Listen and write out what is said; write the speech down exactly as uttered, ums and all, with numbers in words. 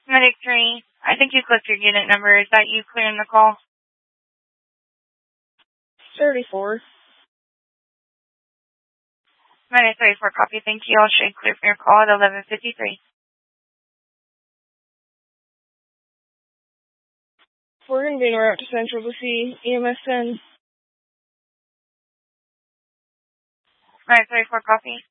Medic three, I think you clicked your unit number. Is that you clearing the call? thirty-four. Medic thirty-four, copy. Thank you. I'll show you clear for your call at eleven fifty-three. We're going to be en route to Central to see E M S ten. Medic thirty-four, copy.